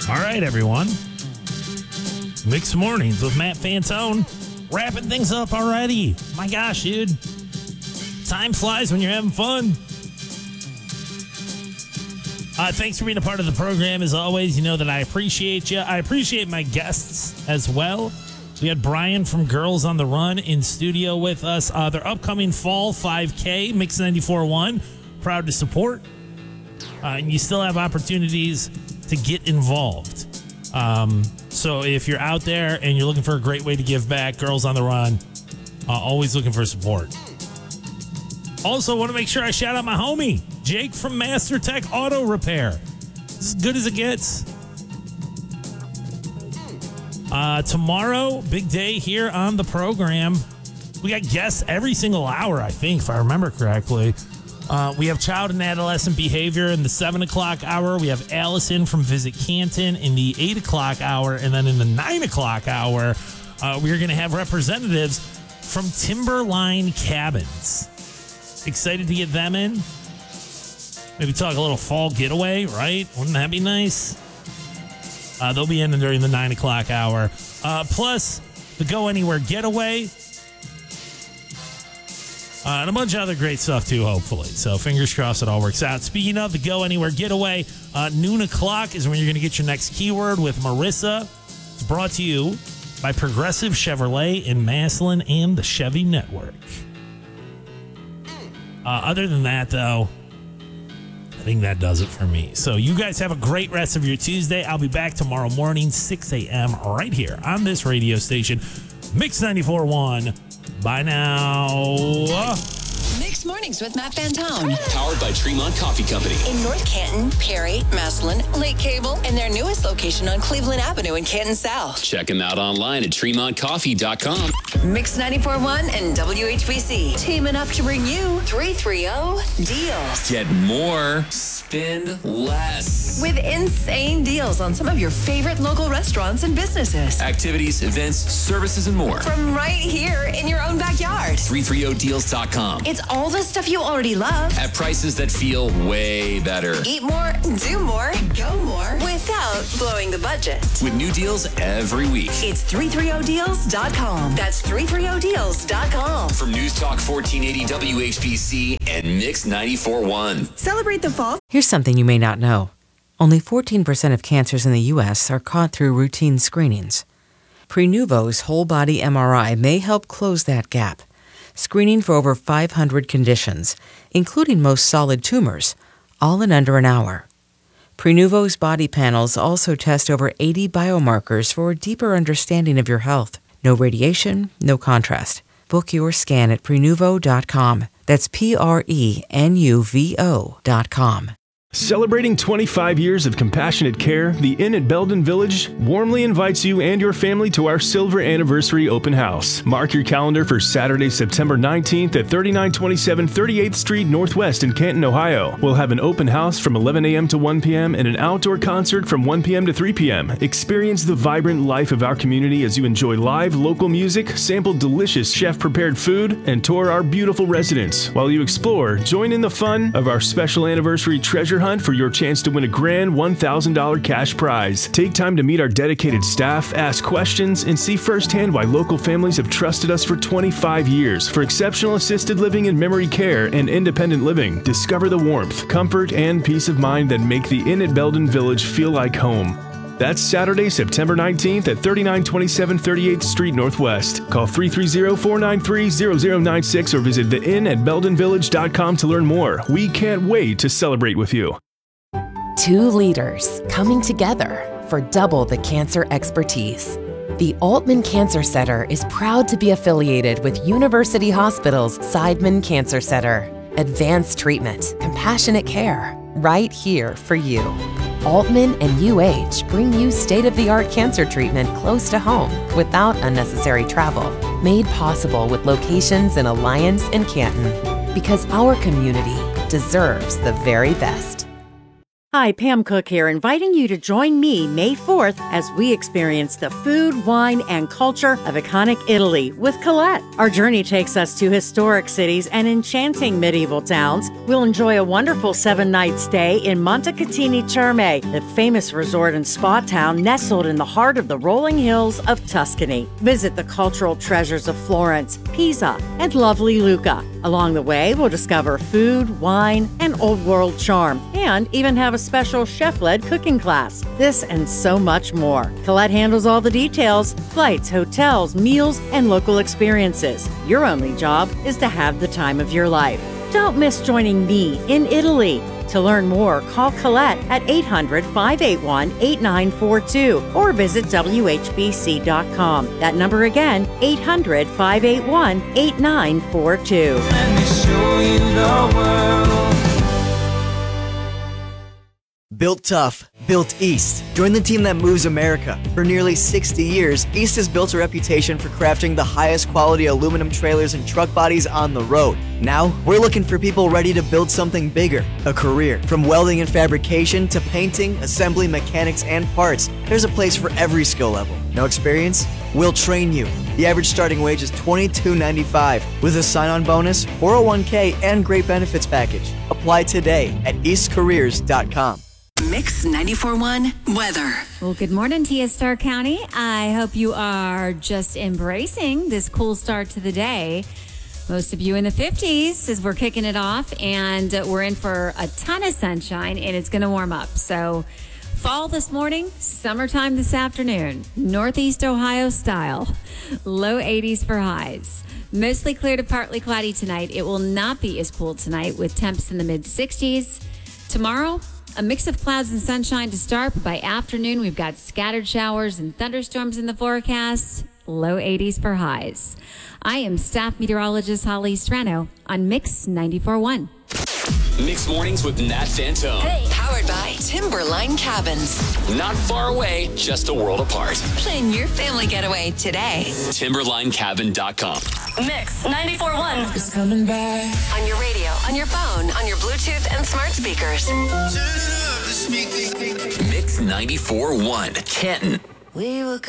All right, everyone. Mixed Mornings with Matt Fantone. Wrapping things up already. My gosh, dude. Time flies when you're having fun. Thanks for being a part of the program. As always, you know that I appreciate you. I appreciate my guests as well. We had Brian from Girls on the Run in studio with us. Their upcoming fall 5K, Mix 94.1. Proud to support. And you still have opportunities to get involved. So if you're out there and you're looking for a great way to give back, Girls on the Run, always looking for support. Also, want to make sure I shout out my homie, Jake from Master Tech Auto Repair. As good as it gets. Tomorrow, big day here on the program. We got guests every single hour, I think, if I remember correctly. We have child and adolescent behavior in the 7 o'clock hour. We have Allison from Visit Canton in the 8 o'clock hour. And then in the 9 o'clock hour, we're going to have representatives from Timberline Cabins. Excited to get them in. Maybe talk a little fall getaway, right? Wouldn't that be nice? They'll be in during the 9 o'clock hour. Plus, the Go Anywhere getaway. And a bunch of other great stuff, too, hopefully. So, fingers crossed it all works out. Speaking of the Go Anywhere getaway, noon o'clock is when you're going to get your next keyword with Marissa. It's brought to you by Progressive Chevrolet in Massillon and the Chevy Network. Other than that, though, I think that does it for me. So you guys have a great rest of your Tuesday. I'll be back tomorrow morning, 6 a.m. right here on this radio station, Mix 94.1. Bye now. Mixed Mornings with Matt Fantone. Powered by Tremont Coffee Company. In North Canton, Perry, Massillon, Lake Cable, and their newest location on Cleveland Avenue in Canton South. Check them out online at TremontCoffee.com. Mix 94.1 and WHBC teaming up to bring you 330 Deals. Get more, spend less. With insane deals on some of your favorite local restaurants and businesses. Activities, events, services, and more. From right here in your own backyard. 330deals.com. It's all the stuff you already love. At prices that feel way better. Eat more, do more, go more without blowing the budget. With new deals every week. It's 330deals.com. That's 330deals.com. From News Talk 1480 WHBC and Mix 94.1. Celebrate the fall. Here's something you may not know. Only 14% of cancers in the U.S. are caught through routine screenings. Prenuvo's whole body MRI may help close that gap, screening for over 500 conditions, including most solid tumors, all in under an hour. Prenuvo's body panels also test over 80 biomarkers for a deeper understanding of your health. No radiation, no contrast. Book your scan at Prenuvo.com. That's Prenuvo.com. Celebrating 25 years of compassionate care, the Inn at Belden Village warmly invites you and your family to our Silver Anniversary Open House. Mark your calendar for Saturday, September 19th at 3927 38th Street Northwest in Canton, Ohio. We'll have an open house from 11 a.m. to 1 p.m. and an outdoor concert from 1 p.m. to 3 p.m. Experience the vibrant life of our community as you enjoy live local music, sample delicious chef-prepared food, and tour our beautiful residence. While you explore, join in the fun of our special anniversary treasure hunt for your chance to win a grand $1,000 cash prize. Take time to meet our dedicated staff, ask questions, and see firsthand why local families have trusted us for 25 years for exceptional assisted living and memory care and independent living. Discover the warmth, comfort, and peace of mind that make the Inn at Belden Village feel like home. That's Saturday, September 19th at 3927 38th Street Northwest. Call 330-493-0096 or visit theinnatbeldenvillage.com to learn more. We can't wait to celebrate with you. Two leaders coming together for double the cancer expertise. The Altman Cancer Center is proud to be affiliated with University Hospital's Seidman Cancer Center. Advanced treatment, compassionate care, right here for you. Altman and UH bring you state-of-the-art cancer treatment close to home without unnecessary travel. Made possible with locations in Alliance and Canton. Because our community deserves the very best. Hi, Pam Cook here, inviting you to join me May 4th as we experience the food, wine, and culture of iconic Italy with Colette. Our journey takes us to historic cities and enchanting medieval towns. We'll enjoy a wonderful 7-night stay in Montecatini Terme, the famous resort and spa town nestled in the heart of the rolling hills of Tuscany. Visit the cultural treasures of Florence, Pisa, and lovely Lucca. Along the way, we'll discover food, wine, and old world charm, and even have a special chef-led cooking class. This and so much more. Colette handles all the details: flights, hotels, meals, and local experiences. Your only job is to have the time of your life. Don't miss joining me in Italy. To learn more, call Colette at 800-581-8942 or visit WHBC.com. That number again, 800-581-8942. Let me show you the world. Built tough, built East. Join the team that moves America. For nearly 60 years, East has built a reputation for crafting the highest quality aluminum trailers and truck bodies on the road. Now, we're looking for people ready to build something bigger, a career. From welding and fabrication to painting, assembly, mechanics, and parts, there's a place for every skill level. No experience? We'll train you. The average starting wage is $22.95 with a sign-on bonus, 401k, and great benefits package. Apply today at eastcareers.com. Mix 94.1 weather. Well, good morning to you, Starr County. I hope you are just embracing this cool start to the day. Most of you in the 50s as we're kicking it off, and we're in for a ton of sunshine, and it's going to warm up. So fall this morning, summertime this afternoon, Northeast Ohio style, low 80s for highs. Mostly clear to partly cloudy tonight. It will not be as cool tonight with temps in the mid 60s. Tomorrow, a mix of clouds and sunshine to start, but by afternoon, we've got scattered showers and thunderstorms in the forecast. Low 80s for highs. I am staff meteorologist Holly Strano on Mix 94.1. Mixed Mornings with Nat Fantone. Hey, powered by Timberline Cabins. Not far away, just a world apart. Plan your family getaway today. TimberlineCabin.com. Mix 94.1. It's coming back. On your radio, on your phone, on your Bluetooth and smart speakers. Mix 94.1. Canton. We will